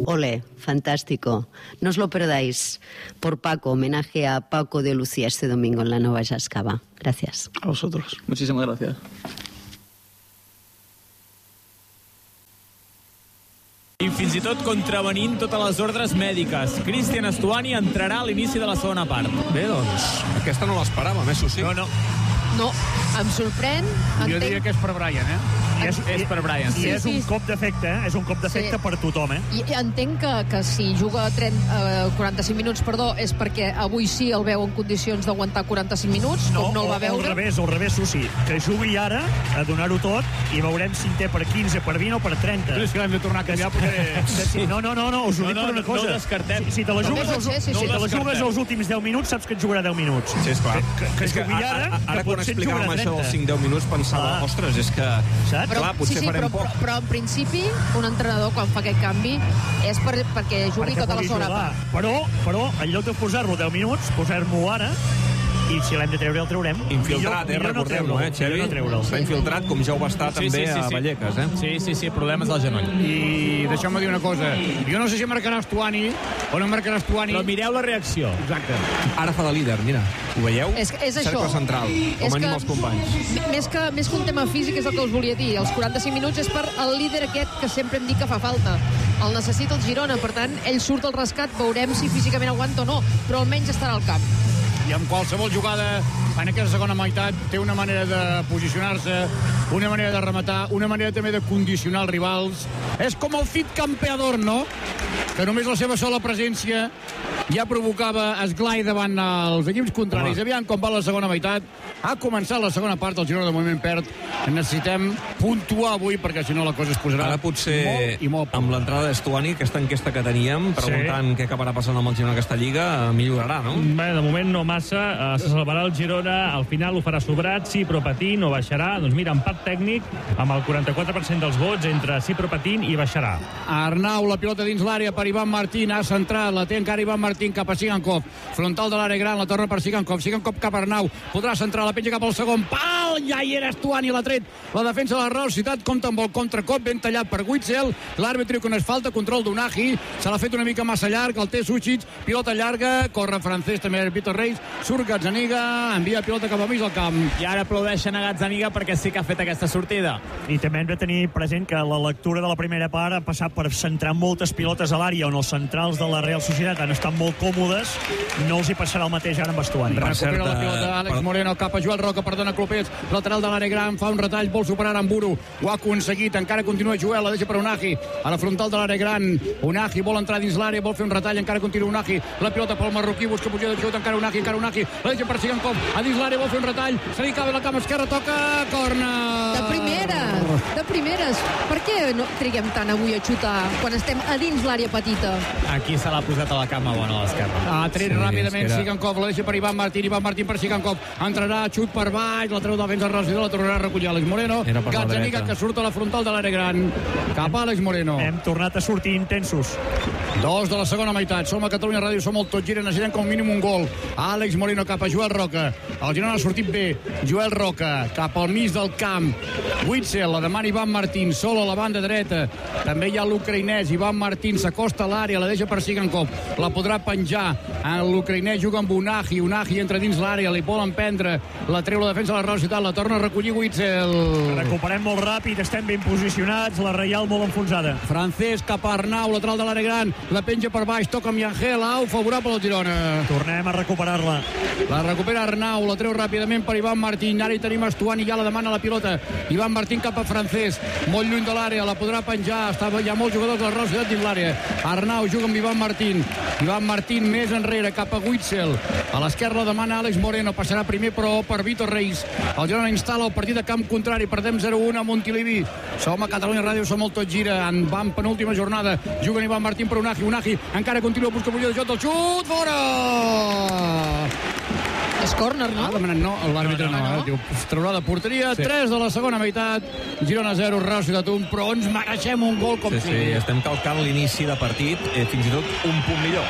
Ole, fantástico. No os lo perdáis. Por Paco, homenaje a Paco de Lucía este domingo en la Nova Jazz Cava. Gracias. A vosotros. Muchísimas gracias. I fins i tot contravenint totes les ordres mèdiques. Cristian Stuani entrarà a l'inici de la segona part. Bé, doncs, aquesta no l'esperàvem, això sí. No, em sorprèn. Jo diria que és per Brian, És per Brian, sí. I és un cop d'efecte, És un cop d'efecte per tothom, I entenc que si juga 45 minuts, és perquè avui sí el veu en condicions d'aguantar 45 minuts, com no el va veure. Al revés, Susi. Que jugui ara a donar-ho tot i veurem si en té per 15, per 20 o per 30. Però és que l'hem de tornar a canviar perquè... No, us ho dic per una cosa. No descartem. Si te la jugues els últims 10 minuts, saps que et jugarà 10 minuts. Sí, esclar. Que jugui ara quan explicàvem això dels 5-10 minuts pensava, ostres, és que... Saps? Clar, potser farem poc. Però en principi, un entrenador, quan fa aquest canvi, és perquè jugui tota la segona part. Però, en lloc de posar-lo 10 minuts, posar-m'ho ara, i si l'hem de treure, el traurem. Infiltrat, recordem-ho, Xavi? Està infiltrat, com ja ho va estar també a Vallecas, Sí, problemes del genoll. I deixeu-me dir una cosa. Jo no sé si marcarà Stuani o no marcarà Stuani. Però mireu la reacció. Exacte. Ara fa de líder, mira. Ho veieu? És això. Cercle central, com anima els companys. Més que un tema físic, és el que us volia dir. Els 45 minuts és per el líder aquest que sempre hem dit que fa falta. El necessita el Girona, per tant, ell surt al rescat, veurem si físicament aguanta o no, però almenys estarà al camp. I amb qualsevol jugada en aquesta segona meitat té una manera de posicionar-se, una manera de rematar, una manera també de condicionar els rivals. És com el Cid Campeador, no? Que només la seva sola presència ja provocava esglai davant els equips contraris. Aviam com va la segona meitat. Ha començat la segona part, el Girona de moment perd. Necessitem puntuar avui, perquè si no la cosa es posarà ara potser molt amb l'entrada d'Estuani, aquesta enquesta que teníem, preguntant què acabarà passant amb el Girona aquesta lliga, millorarà, no? Bé, de moment no massa. Se salvarà el Girona, al final ho farà sobrat, sí, però patint o baixarà. Doncs mira, empat tècnic amb el 44% dels vots entre sí, però patint i baixarà. Arnau, la pilota dins l'àrea per Ivan Martín, ha centrat, la té encara Ivan Martín cap a Sigankov, frontal de l'àrea gran, la torna per Sigankov cap a Arnau, podrà centrar, la penja cap al segon pal, ja hi era Stuani, l'ha tret la defensa de la Real Societat, compta amb el contracop ben tallat per Witzel, l'àrbitre que no es falta, control d'Unagi, se l'ha fet una mica massa llarg, el té Sucic, pilota llarga, corre francès també Víctor Reis, surt Gazzaniga, envia pilota cap a mig del camp. I ara aplaudeixen a Gazzaniga perquè sí que ha fet aquesta sortida. I també hem de tenir present que la lectura de la primera part ha passat per centrar moltes pilotes a l'àrea on els centrals de la Real Societat han estat molt còmodes, no els hi passarà el mateix ara amb Estuani. Recupera la pilota Àlex Moreno cap a Joel Roca, perdona Clopés, lateral de l'àrea gran, fa un retall, vol superar Amburu, ho ha aconseguit, encara continua Joel, la deixa per Unagi, a la frontal de l'àrea gran, Unagi vol entrar dins l'àrea, vol fer un retall, encara continua Unagi, la pilota pel marroquí, busca posició de xut, encara Unagi, la deixa per Sigankov, a dins l'àrea vol fer un retall, se li cabe la cama esquerra, toca, corna! De primeres. Per què no triguem tant avui a xutar quan estem a dins l'àrea petita? Aquí se l'ha posat a la cama bona a l'esquerra. Ha tret ràpidament Sigankov, la deixa per Ivan Martín per Sigankov, entrarà, xut per baix, la treu de defensa Racidor, la tornarà a recollir Àlex Moreno, Gazzaniga que surt a la frontal de l'àrea gran, cap a Àlex Moreno. Hem tornat a sortir intensos. 2 de la segona meitat, som a Catalunya Ràdio, som el Tot Gira, necessitem com a mínim un gol. Àlex Moreno cap a Joel Roca, el Girona ha sortit bé, Joel Roca cap al mig del camp, Witzel, la demana Ivan Martín, sol a la banda dreta, també hi ha l'ucraïnès, Ivan Martín s'acosta a l'àrea, la deixa per Sigankov, la podrà penjar, l'ucraïnès juga amb Unagi entra dins l'àrea, li volen prendre, la treu la defensa de la Real Societat, la torna a recollir Witzel. Recuperem molt ràpid, estem ben posicionats, la Reial molt enfonsada. Francesc cap a Arnau, lateral de l'àrea gran, la penja per baix, toca amb Yangel, favorable al Girona. Tornem a recuperar-la. La recupera Arnau, la treu ràpidament per Ivan Martín, ara hi tenim Estuani, ja la demana la pilota, Ivan Martín cap a Francesc, molt lluny de l'àrea, la podrà penjar, hi ha molts jugadors de la Real Societat dins l'àrea. Arnau juga amb Ivan Martín més enrere, cap a Witzel, a l'esquerra la demana Àlex Moreno, passarà primer però per Víctor Reis. El Girona instal·la el partit de camp contrari, perdem 0-1 a Montilivi. Som a Catalunya Ràdio, som el Tot Gira, en van penúltima jornada, juguen Ivan Martín per Unagi, encara continua busca posició de joc, el xut, fora! És córner, no? No, l'àrbitre no. Diu, traurà de porteria, 3 de la segona meitat, Girona 0, Real Societat 1, però ens mereixem un gol com sí, estem calcant l'inici de partit, fins i tot un punt millor.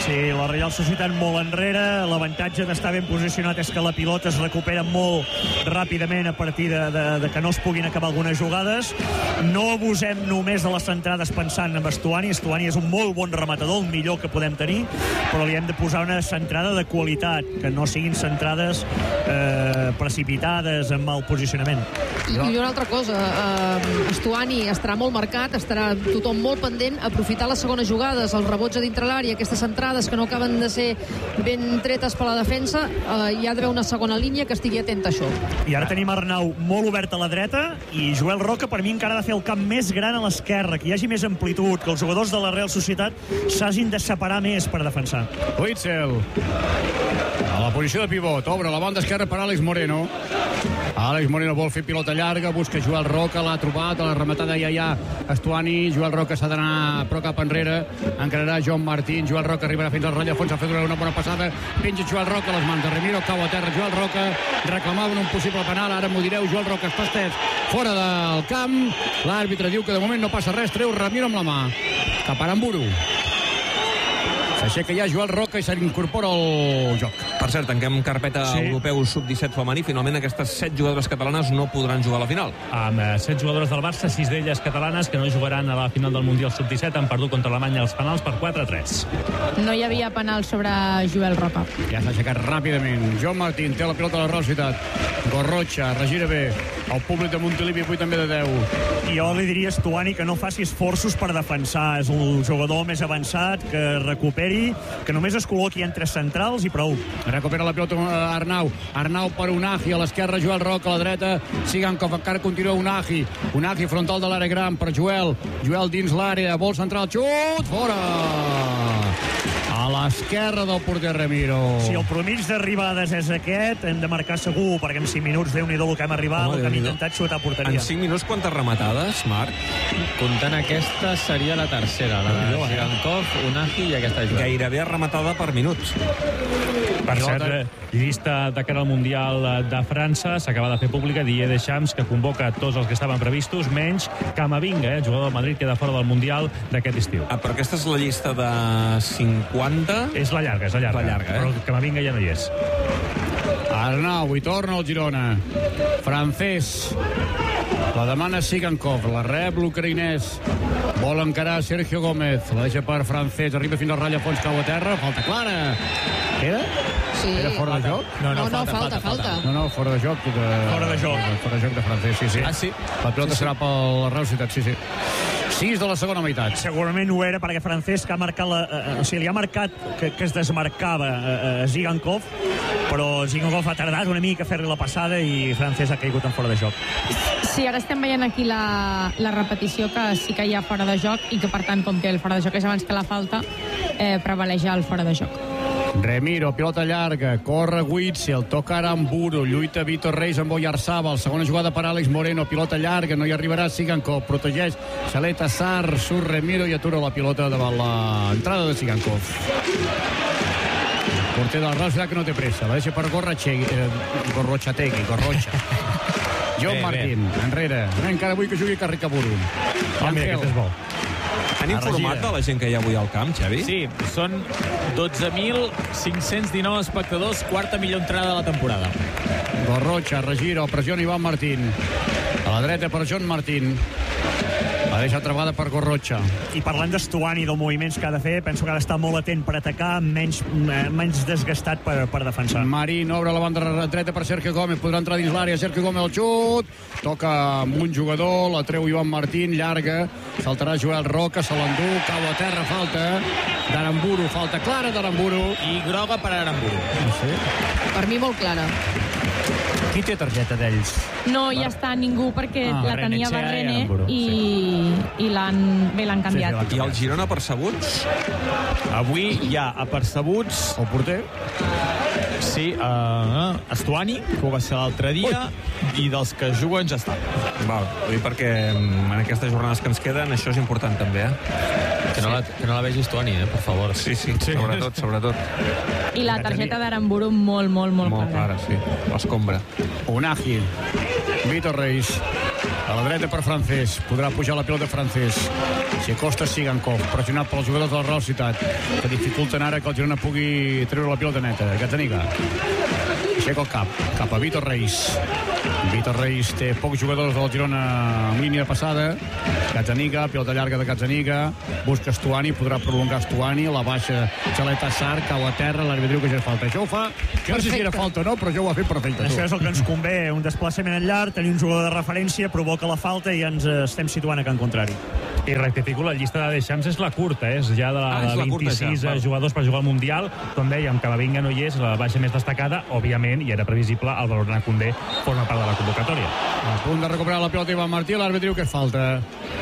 Sí, la Reial Societat molt enrere. L'avantatge d'estar ben posicionat és que la pilota es recupera molt ràpidament a partir de que no es puguin acabar algunes jugades. No abusem només de les centrades pensant en Stuani. Stuani és un molt bon rematador, el millor que podem tenir, però li hem de posar una centrada de qualitat, que no siguin centrades precipitades, amb mal posicionament. I una altra cosa, Stuani estarà molt marcat, estarà tothom molt pendent, aprofitar les segones jugades, els rebots a dintre l'àrea, aquestes centrades que no acaben de ser ben tretes per la defensa, hi ha d'haver una segona línia que estigui atenta a això. I ara tenim Arnau molt obert a la dreta i Joel Roca per mi encara ha de fer el camp més gran a l'esquerra, que hi hagi més amplitud, que els jugadors de la Real Societat s'hagin de separar més per defensar. Witzel a la posició de pivot, obre la banda esquerra per Àlex Moreno. Àlex Moreno vol fer pilota llarga, busca Joel Roca, l'ha trobat, a la rematada ja Stuani. Joel Roca s'ha d'anar però cap enrere, encararà John Martín. Joel Roca arribarà fins al ratll de fons, ha fet una bona passada, penja Joel Roca, les mans de Remiro, cau a terra Joel Roca, reclamaven un possible penal, ara m'ho direu, Joel Roca està estès fora del camp, l'àrbitre diu que de moment no passa res, treu Remiro amb la mà cap a Aramburu. S'aixeca ja Joel Roca i se l'incorpora al joc. Per cert, tanquem carpeta europeu sub-17 femení. Finalment aquestes 7 jugadores catalanes no podran jugar a la final. Amb 7 jugadores del Barça, 6 d'elles catalanes, que no jugaran a la final del Mundial sub-17. Han perdut contra Alemanya els penals per 4-3. No hi havia penal sobre Joel Roca. Ja s'ha aixecat ràpidament. John Martín té la pilota a la Real Societat. Gorrocha, regira bé. El públic de Montilivi avui també de 10. I jo li diria a Stuani que no faci esforços per defensar. És un jugador més avançat, que recuperi, que només es col·loqui entre centrals i prou. Recupera la pilota Arnau. Arnau per Unagi, a l'esquerra Joel Roca, a la dreta Sigankov, encara continua Unagi. Unagi frontal de l'àrea gran per Joel. Joel dins l'àrea, vol central, xut, fora! A l'esquerra del porter Remiro. Si el promig d'arribades és aquest, hem de marcar segur, perquè en 5 minuts, Déu-n'hi-do el que hem arribat, el que hem intentat xutar a porteria. En 5 minuts, quantes rematades, Marc? Comptant aquesta, seria la tercera, la de Sigankov, Unagi i aquesta Joel. Gairebé rematada per minuts. Per cert, llista de cara al Mundial de França, s'acaba de fer pública Didier Deschamps, que convoca tots els que estaven previstos, menys Camavinga, jugador del Madrid, queda fora del Mundial d'aquest estiu. Però aquesta és la llista de 50? És la llarga, però Camavinga ja no hi és. Arnau, i torna el Girona. Francés. La demana Sigankov, la rep l'ucraïnès. Vol encarar Sergio Gómez. La deixa per Francés, arriba fins al ratll a fons, cau a terra. Falta clara. Queda? Sí. Era fora de joc? No, falta. No, fora de joc. Fora de joc. Fora de joc de Francés, sí. Ah, sí? La pilota serà pel Real Societat, sí. 6 de la segona meitat. Segurament ho era perquè Francesc ha marcat li ha marcat que es desmarcava a Sigankov, però Sigankov ha tardat una mica a fer-li la passada i Francesc ha caigut en fora de joc. Sí, ara estem veient aquí la repetició, que sí que hi ha fora de joc i que, per tant, com que el fora de joc és abans que la falta, prevaleix el fora de joc. Remiro, pilota llarga, corre Witzel, toca Aramburu, lluita Vitor Reis amb Oyarzabal, segona jugada per Àlex Moreno, pilota llarga, no hi arribarà Sigankov, protegeix Saleta Sarr, surt Remiro i atura la pilota davant l'entrada de Sigankov. Porter del Real Societat que no té pressa, la deixa per Gorrocha. John Martín, enrere, encara vull que jugui Carricaburu. Aquest és bo. Han informat de la gent que hi ha avui al camp, Xavi? Sí, són 12.519 espectadors, quarta millor entrada de la temporada. Gorrocha, regira, pressiona Ivan Martín. A la dreta per John Martín. La deixa travada per Gorrocha. I parlant d'Stuani, dels moviments que ha de fer, penso que ha d'estar molt atent per atacar, menys desgastat per defensar. Marín obre la banda dreta per Sergio Gómez, podrà entrar dins l'àrea, Sergio Gómez el xut, toca amb un jugador, la treu Ivan Martín, llarga, saltarà Joel Roca, se l'endú, cau a terra, falta d'Aramburu, falta clara d'Aramburu. I groga per Aramburu. Per mi molt clara. Qui té targeta d'ells? No hi està ningú perquè la tenia Barrene i l'han canviat. I el Girona percebuts? Avui hi ha apercebuts el porter? Sí, Stuani, que ho va ser l'altre dia, i dels que juguen ja està. Val, perquè en aquestes jornades que ens queden això és important també, Que no la vegi Stuani, per favor. Sí, sobretot. I la targeta d'Aramburu molt clara, sí. L'escombra. Unagi, Vitor Reis, A la dreta per Francés. Podrà pujar la pilota Francés. S'hi acosta Sigankov, pressionat pels jugadors de la Real Societat, que dificulten ara que el Girona pugui treure la pilota neta. Gazzaniga. Aixeca el cap a Vítor Reis. Vítor Reis té pocs jugadors del Girona en línia passada. Gazzaniga, pilota llarga de Gazzaniga, busca Stuani, podrà prolongar Stuani, la baixa Xaleta Sar, cau a terra, l'àrbitre diu que ja és falta. Això ho fa, que no sé si era falta o no, però ja ho ha fet perfecte. Això és el que ens convé, un desplaçament en llarg, tenir un jugador de referència, provoca la falta i ens estem situant a camp contrari. I rectifico, la llista de Deschamps és la curta, és ja de la 26 jugadors per jugar al Mundial. Com dèiem, Camavinga no hi és, la baixa més destacada, òbviament, i era previsible, el Valorant Koundé forma part de la convocatòria. A punt de recuperar la pilota Ivan Martí, l'àrbitre diu que és falta.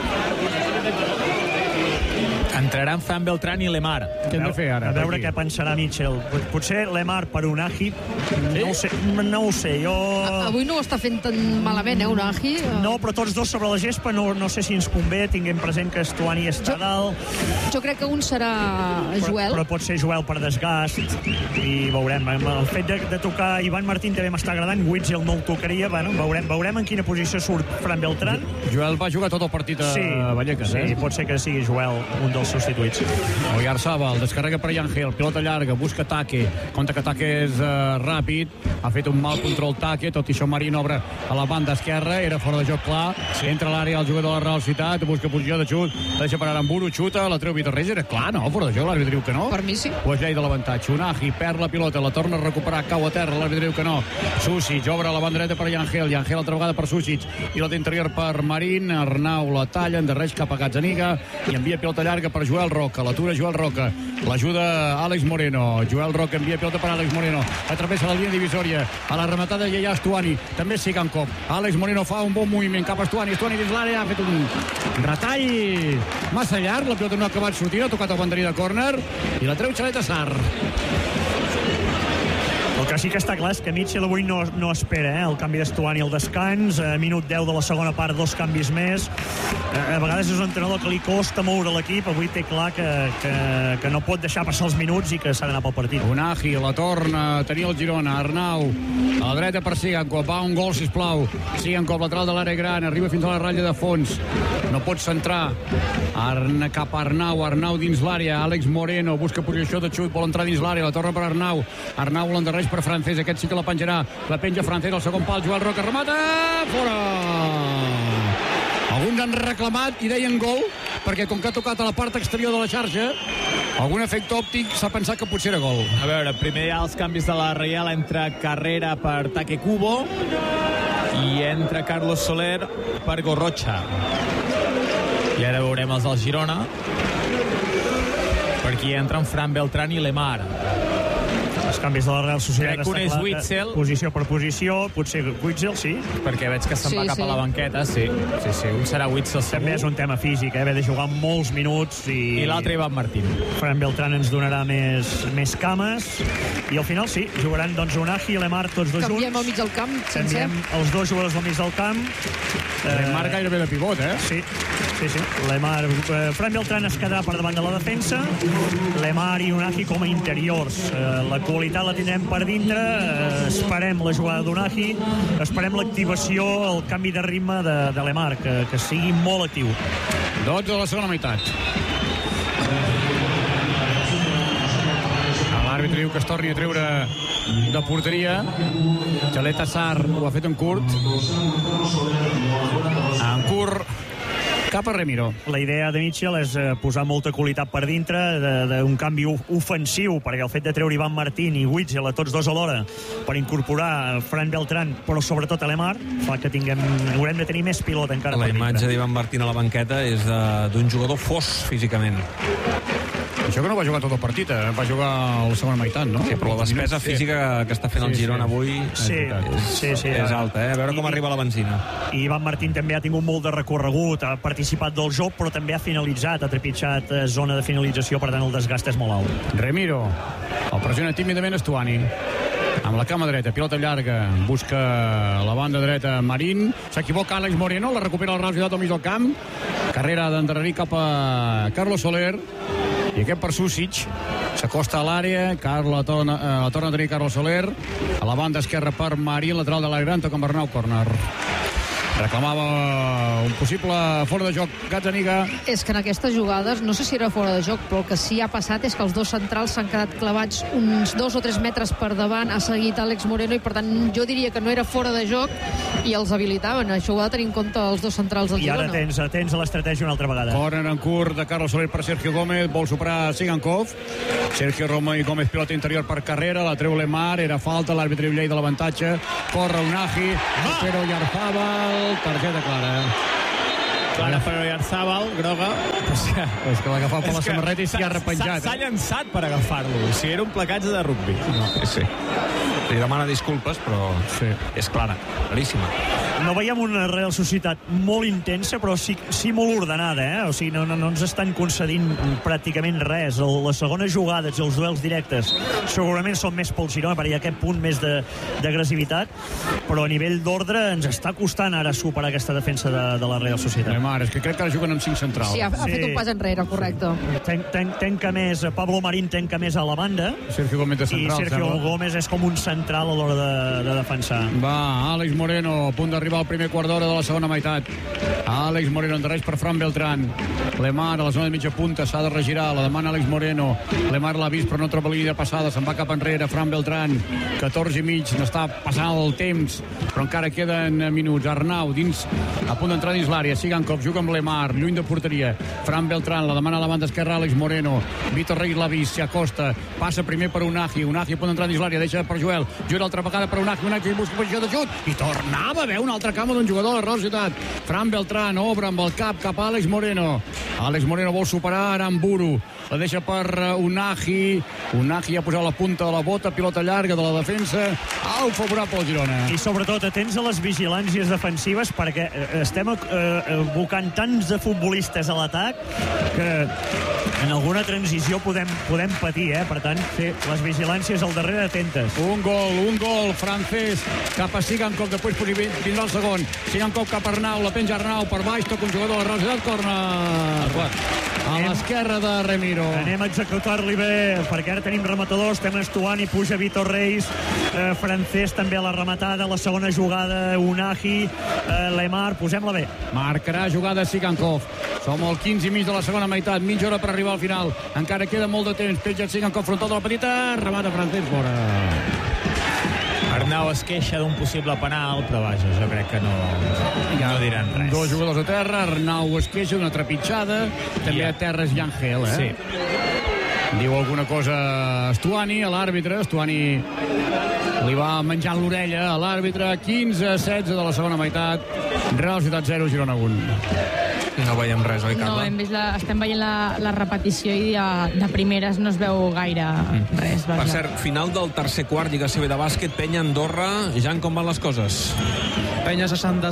Entraran Fran Beltrán i Lemar. Què hem de fer ara? A veure què pensarà Mitchell. Potser Lemar per Unai, no ho sé, jo... Avui no ho està fent tan malament, Unai? No, però tots dos sobre la gespa, no sé si ens convé, tinguem present que Stuani està dalt. Jo crec que un serà Joel. Però pot ser Joel per desgast, i veurem. El fet de tocar Ivan Martín també m'està agradant, Witzel no el tocaria, bueno, veurem en quina posició surt Fran Beltrán. Joel va jugar tot el partit a Vallecas, Sí, pot ser que sigui Joel un dels substituïts. Oyarzabal descarrega per Yangel, pilota llarga, busca Take, compte que Take és ràpid, ha fet un mal control Take, tot i això Marín obre a la banda esquerra, era fora de joc clar, entra a l'àrea el jugador de la Real Societat, busca posició de xut, deixa parar Aramburu, xuta, la treu Vítor Reis, era clar, no? Fora de joc, l'àrbitre diu que no. Per mi sí. Pues llei de l'avantatge. Unai perd la pilota, la torna a recuperar, cau a terra, l'àrbitre diu que no. Susic obre a la banda dreta per Yangel altra vegada per Susic, pilota interior per Marín, Arnau la talla, endarreix cap a Gazzaniga i envia pilota llarga per Joel Roca, l'atura Joel Roca, l'ajuda Àlex Moreno, Joel Roca envia pilota per Àlex Moreno, atravessa la línia divisòria, a la rematada ja hi ha Stuani, també Sigankov, Àlex Moreno fa un bon moviment cap a Stuani dins l'àrea, ha fet un retall massa llarg, la pilota no ha acabat sortint, ha tocat el banderí de córner i la treu Xaleta Sar. El que sí que està clar és que Mitchell avui no espera el canvi d'Estuani al descans, minut 10 de la segona part, 2 canvis més. A vegades és un entrenador que li costa moure l'equip, avui té clar que no pot deixar passar els minuts i que s'ha d'anar pel partit. Unai la torna a tenir el Girona, Arnau a la dreta per Sigankov, va un gol sisplau, Sigankov lateral de l'àrea gran, arriba fins a la ratlla de fons, no pot centrar, cap a Arnau dins l'àrea, Àlex Moreno busca posició de xut, vol entrar dins l'àrea, la torna per Arnau l'endarreix per Francés, aquest sí que la penjarà, la penja Francés, al segon pal, Joel Roca remata, fora! Alguns han reclamat i deien gol, perquè com que ha tocat a la part exterior de la xarxa, algun efecte òptic s'ha pensat que potser era gol. A veure, primer hi ha els canvis de la Reial, entra Carrera per Take Kubo i entra Carlos Soler per Gorrocha. I ara veurem els del Girona. Per aquí entren Fran Beltrán i Lemar. Els canvis de la Real Societat crec que un és Witzel, posició per posició, potser Witzel, sí, perquè veig que se'n va cap a la banqueta, sí, un serà Witzel segur. També és un tema físic, haver de jugar molts minuts i l'altre Ivan Martín. Fran Beltrán ens donarà més cames i al final sí, jugaran doncs Unai i Lemar tots dos junts. Canviem al mig del camp, sencer. Canviem els dos jugadors del mig del camp. Lemar gairebé de pivot, Sí. Lemar, Fran Beltrán es quedarà per davant de la defensa, Lemar i Unai com a interiors. La qualitat la tindrem per dintre, esperem la jugada d'Unai, esperem l'activació, el canvi de ritme de Lemar, que sigui molt actiu. 12 de la segona meitat. L'àrbitre diu que es torni a treure de porteria. Xaleta Sar ho ha fet en curt. Cap a Remiro. La idea de Mitchell és posar molta qualitat per dintre, d'un canvi ofensiu, perquè el fet de treure Ivan Martín i Witzel a tots dos alhora per incorporar Fran Beltrán, però sobretot a Lemar, fa que haurem de tenir més pilota encara per dintre. La imatge d'Ivan Martín a la banqueta és d'un jugador fos físicament. Això que no va jugar tot el partit, va jugar a la segona meitat, no? Sí, però la despesa física que està fent el Girona avui és alta, A veure com arriba la benzina. I Ivan Martín també ha tingut molt de recorregut, ha participat del joc, però també ha finalitzat, ha trepitjat zona de finalització, per tant el desgast és molt alt. Remiro, el pressiona tímidament Stuani. Amb la cama dreta, pilota llarga, busca la banda dreta Marín, s'equivoca Àlex Moreno, la recupera el Real Societat al mig del camp, carrera d'endarrerir cap a Carlos Soler, i aquest per Susic, s'acosta a l'àrea, la torna a tenir Carlos Soler, a la banda esquerra per Marín, lateral de la Gran, toca amb Arnau, córner. reclamava un possible fora de joc Gazzaniga. És que en aquestes jugades, no sé si era fora de joc, però el que sí ha passat és que els dos centrals s'han quedat clavats uns 2 o 3 metres per davant, ha seguit Àlex Moreno, i per tant jo diria que no era fora de joc i els habilitaven. Això ho ha de tenir en compte els dos centrals del Girona. I ara atents a l'estratègia una altra vegada. Corren en curt de Carlos Soler per Sergio Gómez, vol superar Sigankov. Sergio Roma i Gómez, pilota interior per Carrera, la treu Lemar, era falta, l'àrbitre llei de l'avantatge, corre Unagi, però Yarzábal, targeta clara. Clara per Oyarzábal, groga. És que l'ha agafat per la samarreta i s'hi ha repenjat. S'ha llançat per agafar-lo. O sigui, era un placatge de rugby. Sí. Li demana disculpes, però és clara, claríssima. No veiem una Real Societat molt intensa, però sí molt ordenada, O sigui, no ens estan concedint pràcticament res. Les segones jugades i els duels directes segurament són més pel Girona, perquè hi ha aquest punt més d'agressivitat, però a nivell d'ordre ens està costant ara superar aquesta defensa de la Real Societat. És que crec que ara juguen amb 5 centrals. Sí, ha fet un pas enrere, correcte. Tenca més, Pablo Marín tenca més a la banda. Sergio Gómez de central. I Sergio Gómez és com un central a l'hora de defensar. Va, Àlex Moreno, a punt d'arribar al primer quart d'hora de la segona meitat. Àlex Moreno endarreix per Fran Beltrán. Lemar a la zona de mitja punta, s'ha de regirar, la demana Àlex Moreno. Lemar l'ha vist però no troba la línia passada, se'n va cap enrere. Fran Beltrán, 14 i mig, n'està passant el temps, però encara queden minuts. Arnau dins, a punt d'entrar dins l'àrea. Sigankov juga amb Lemar, lluny de porteria. Fran Beltrán, la demana a la banda esquerra Àlex Moreno. Víctor Reyes l'ha vist, s'acosta, passa primer per Unagi a punt d'entrar dins l'àrea, deixa per Joel, juga altra vegada per Unagi busca posició de xut, i tornava a haver un altre camp d'un jugador de la Real Societat. Fran Beltrán obre amb el cap cap a Àlex Moreno. Àlex Moreno vol superar Aramburu, la deixa per Unagi ha posat la punta de la bota, pilota llarga de la defensa, favorable al Girona. I sobretot atents a les vigilàncies defensives, perquè estem abocant tants de futbolistes a l'atac que en alguna transició podem patir, Per tant, les vigilàncies al darrere atentes. Un gol francès cap a Sigankov, després vindrà el segon. Sigankov cap a Arnau, la penja Arnau per baix, toca un jugador de la Real Societat, corner a l'esquerra de Remiro. Anem a executar-li bé, perquè ara tenim rematadors, estem Estuani, puja Víctor Reis, francès també a la rematada, la segona jugada Unagi, Lemar, posem-la bé. Marcarà jugada Sigankov. Som al 15 i mig de la segona meitat, mitja hora per arribar al final. Encara queda molt de temps, penja Sigankov frontal de la petita, remata francès fora. Arnau es queixa d'un possible penal, però vaja, jo crec que no diran res. Dos jugadors a terra, Arnau es queixa d'una trepitjada, també a terra és Llangel, Sí. Diu alguna cosa Estuani, a l'àrbitre. Estuani li va menjant l'orella a l'àrbitre. 15-16 de la segona meitat. Real Societat 0, Girona 1. No veiem res, oi, Carla? No, estem veient la repetició i de primeres no es veu gaire res. Per cert, final del tercer quart, Lliga CB de bàsquet, Penya, Andorra. Jan, com van les coses? Penya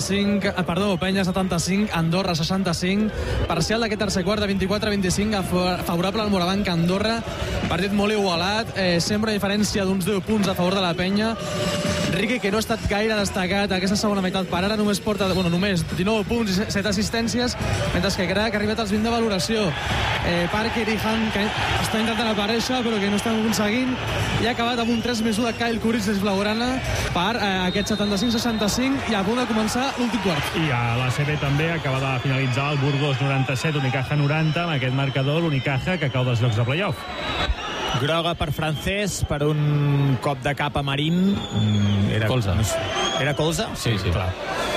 75, Andorra 65. Parcial d'aquest tercer quart de 24-25 favorable al Morabanc Andorra. Partit molt igualat, sempre diferència d'uns 10 punts a favor de la Penya. Riqui, que no ha estat gaire destacat aquesta segona meitat, per ara només porta només 19 punts i 7 assistències, mentre que Crac ha arribat als 20 de valoració. Parker i Han, que està intentant aparèixer però que no estan aconseguint, i ha acabat amb un 3+1 de Kyle Kuric des Blaugrana per aquest 75-65 i a punt de començar l'últim quart. I a la CB també acaba de finalitzar el Burgos 97, Unicaja 90, amb aquest marcador, l'Unicaja que cau dels llocs de playoff. Groga per francès, per un cop de cap a Marín. Era colze. Era colze? Sí, clar.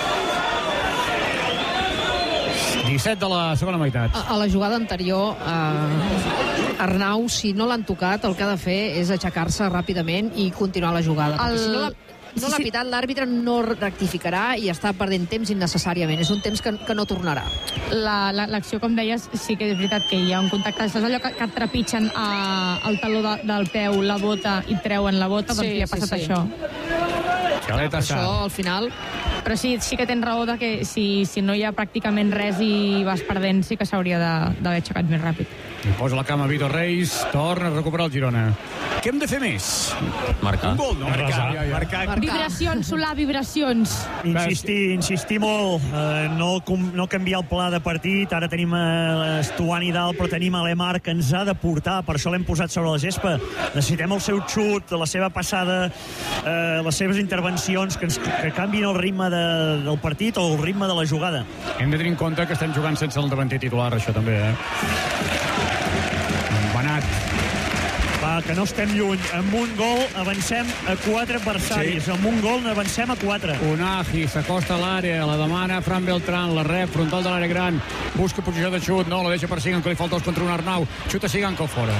17 de la segona meitat. A la jugada anterior, Arnau, si no l'han tocat, el que ha de fer és aixecar-se ràpidament i continuar la jugada. Si no l'ha pitat, l'àrbitre no rectificarà i està perdent temps innecessàriament. És un temps que no tornarà. L'acció, com deies, sí que és veritat que hi ha un contacte. És allò que et trepitgen el taló del peu, la bota, i treuen la bota, doncs li ha passat això. Això, al final... Però sí que tens raó que si no hi ha pràcticament res i vas perdent, sí que s'hauria d'haver aixecat més ràpid. Posa la cama Vitor Reis, torna a recuperar el Girona. Què hem de fer més? Marcar. Un gol, no? Marcar. Vibracions, Solà, vibracions. Insistir molt, no canviar el pla de partit. Ara tenim Stuani dalt, però tenim Lemar que ens ha de portar, per això l'hem posat sobre la gespa. Necessitem el seu xut, la seva passada, les seves intervencions que canvien el ritme del partit o el ritme de la jugada. Hem de tenir en compte que estem jugant sense el davanter titular, això també, Benat. Va, que no estem lluny. Amb un gol avancem a 4 adversaris. Amb un gol n'avancem a 4. Unagi s'acosta a l'àrea, la demana Fran Beltrán, la rep, frontal de l'àrea gran, busca posició de xut, no, la deixa per Sigankov, li falta 2 contra un Arnau, xuta Sigankov fora.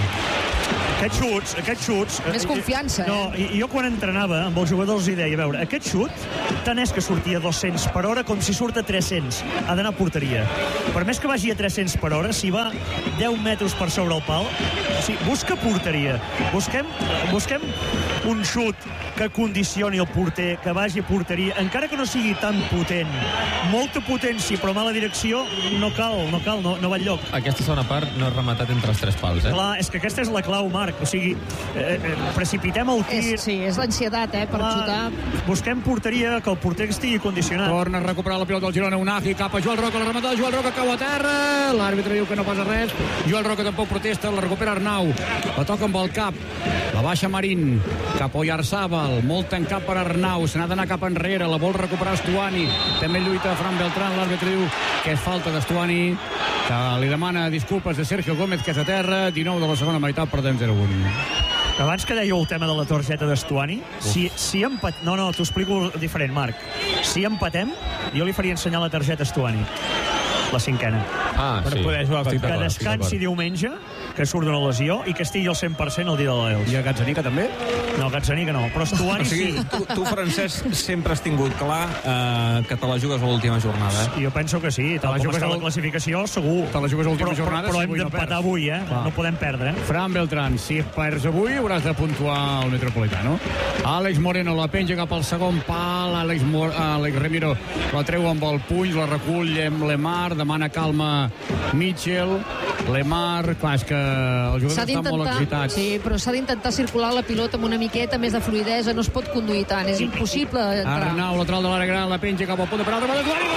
Aquests xuts... Més confiança, No, i jo quan entrenava amb els jugadors hi deia, a veure, aquest xut, tant és que sortia a 200 per hora com si surt a 300. Ha d'anar a porteria. Per més que vagi a 300 per hora, si va 10 metres per sobre el pal, busca porteria. Busquem un xut que condicioni el porter, que vagi a porteria, encara que no sigui tan potent. Molta potència, però mala direcció, no va enlloc. Aquesta segona part no és rematat entre els 3 pals, Clar, és que aquesta és la clau, Marc. O sigui, precipitem el tir. És l'ansietat, per xutar. Busquem porteria, que el porter estigui condicionat. Torna a recuperar la pilota del Girona, Unagi, cap a Joel Roca, la rematada de Joel Roca, cau a terra, l'àrbitre diu que no passa res, Joel Roca tampoc protesta, la recupera Arnau, la toca amb el cap, la baixa Marín, cap a Oyarzabal, molt tancat per Arnau, se n'ha d'anar cap enrere, la vol recuperar Stuani, també lluita Fran Beltrán, l'àrbitre diu que és falta d'Stuani, que li demana disculpes de Sergio Gómez, que és a terra, 19 de la segona meitat, perdem 0-1. Abans que dèieu el tema de la targeta d'Stuani, si empatem... No, t'ho explico diferent, Marc. Si empatem, jo li faria ensenyar la targeta Stuani, la 5a. Per poder jugar. Que descansi diumenge, que surt d'una lesió i que estigui al 100% el dia de l'Els. I a Gazzaniga també? No, Gazzaniga no, però Stuani sí. Tu, Francesc, sempre has tingut clar que te la jugues a l'última jornada. Jo penso que sí, tal com està la classificació, segur. Te la jugues a l'última jornada, però hem d'empatar avui, no podem perdre. Fran Beltrán, si perds avui hauràs de puntuar al Metropolitano. Àlex Moreno la penja cap al segon pal, Àlex Remiro la treu amb el puny, la recull amb Lemar, demana calma Mitchell, Lemar, clar, és que el jugador està molt excitat. Sí, però s'ha d'intentar circular la pilota amb una miqueta més de fluidesa, no es pot conduir tant, és impossible entrar. Arnau, lateral de l'àrea gran, la penja cap al punt de penal,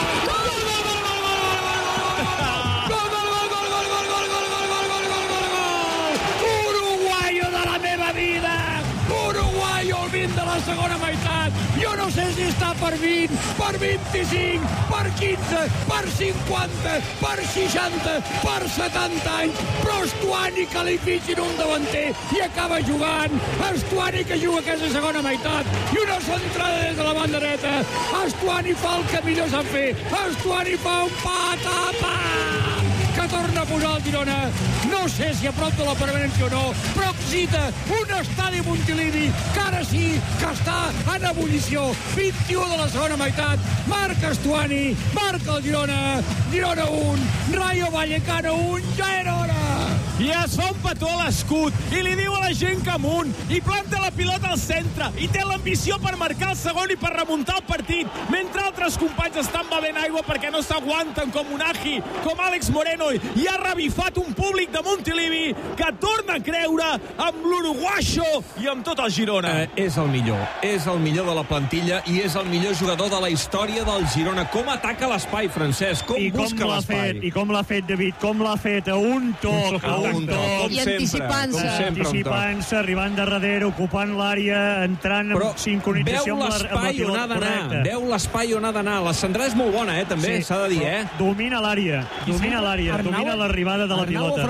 uruguaio de la meva vida, uruguaio al 20 de la segona meitat, jo no sé si està per 20, per 25, per 15, per 50, per 60, per 70 anys, però Stuani que li fitxin un davanter i acaba jugant, Stuani que juga aquesta segona meitat i una centrada des de la banda dreta, Stuani fa el que millor sap fer, Stuani fa un patapà que torna a posar el Girona, no sé si a prop de la permanència o no, però excita un estadi Montilivi que ara sí que està en ebullició, 21 de la segona meitat, marca Stuani, marca el Girona, Girona 1, Rayo Vallecano 1, ja era hora! I es fa un petó a l'escut i li diu a la gent que amunt i planta la pilota al centre i té l'ambició per marcar el segon i per remuntar el partit, mentre altres companys estan bevent aigua perquè no s'aguanten, com Unagi, com Àlex Moreno, i ha revifat un públic de Montilivi que torna a creure amb l'uruguaixo i amb tot el Girona. És el millor de la plantilla i és el millor jugador de la història del Girona. Com ataca l'espai, Francesc? Com busca l'espai? I com l'ha fet, David? Com l'ha fet? A un toc, i anticipant-se, arribant de darrere, ocupant l'àrea, entrant en sincronització amb la pilota correcta. Veu l'espai on ha d'anar. La centrada és molt bona, també, s'ha de dir, Domina l'àrea, domina l'arribada de la pilota.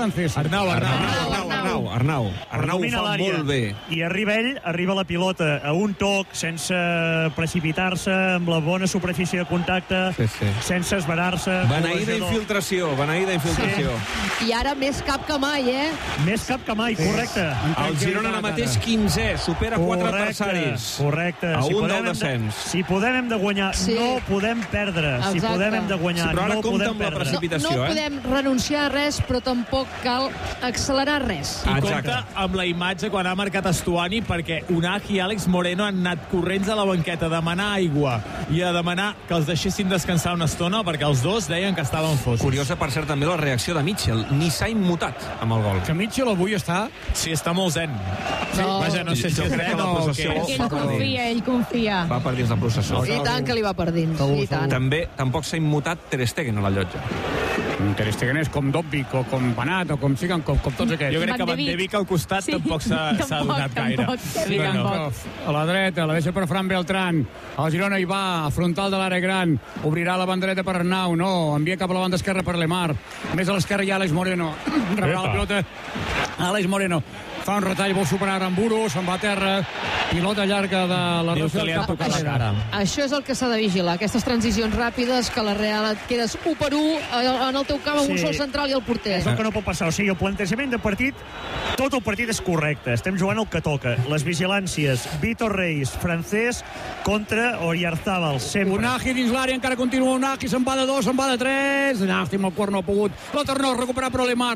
Arnau ho fa molt bé. I arriba la pilota a un toc, sense precipitar-se, amb la bona superfície de contacte, sense esverar-se. Beneïda infiltració. I ara més cap que mai, Més cap que mai, correcte. El Girona ara mateix 15è, supera 4 adversaris. Correcte. A un del descens. Si podem hem de guanyar, no podem perdre. Si podem hem de guanyar, no podem perdre. No podem renunciar a res, però tampoc cal accelerar res. I compte amb la imatge quan ha marcat Stuani, perquè Unagi i Àlex Moreno han anat corrents a la banqueta a demanar aigua i a demanar que els deixessin descansar una estona, perquè els dos deien que estaven foscos. Curiosa, per cert, també la reacció de Mitchell. Ni s'ha immutat. amb el gol. Que Mitchell avui està... Sí, està molt zen. Vaja, no sé si és zen o què. Ell confia. Va per dins la processó. I tant que li va per dins. I tant. També tampoc s'ha immutat Ter Stegen a la llotja. Ter Stegen és com Dobbik o com Banat o com Sigan, com tots aquests. Jo crec que Van de Beek al costat tampoc s'ha donat gaire. A la dreta, la deixa per Fran Beltrán. El Girona hi va, a frontal de l'àrea gran. Obrirà la bandereta per Arnau, no. Envia cap a la banda esquerra per Lemar. Més a l'esquerra hi ha Àlex Moreno. Rebrà la pilota Àlex Moreno. Fa un retall, vol superar Aramburu, se'n va a terra. Pilota llarga de la Diu que li ha tocat la cara. Això és el que s'ha de vigilar, aquestes transicions ràpides, que la Real et quedes 1 per 1 en el teu camp amb un sol central i el porter. És el que no pot passar. O sigui, el plantejament de partit, tot el partit és correcte. Estem jugant el que toca. Les vigilàncies, Vitor Reis, Francés contra Oyarzábal, sempre. Unagi dins l'àrea, encara continua Unagi, se'n va de 2, se'n va de 3. Llàstima, el quart no ha pogut. La torna a recuperar per Lemar.